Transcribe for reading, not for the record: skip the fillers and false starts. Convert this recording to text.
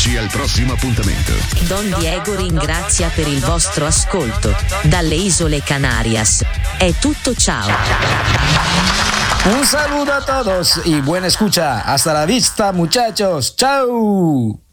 Aspettiamoci al prossimo appuntamento. Don Diego ringrazia per il vostro ascolto. Dalle Isole Canarias. È tutto, ciao. Un saludo a todos y buena escucha. Hasta la vista, muchachos. Chao.